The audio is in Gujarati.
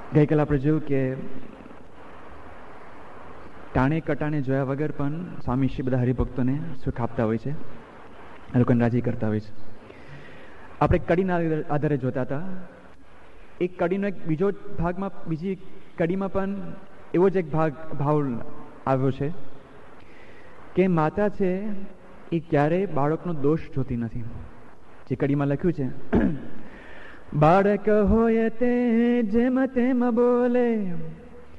ગઈકાલે આપણે જોયું કે ટાણે કટાણે જોયા વગર પણ સ્વામી શ્રી બધા હરિભક્તોને સુખ આપતા હોય છે, એ લોકોને રાજી કરતા હોય છે. આપણે કડીના આધારે જોતા હતા. એક કડીનો એક બીજો ભાગમાં, બીજી કડીમાં પણ એવો જ એક ભાવ આવ્યો છે કે માતા છે એ ક્યારેય બાળકનો દોષ જોતી નથી. જે કડીમાં લખ્યું છે, બાળક હોય તે જેમ તેમ બોલે,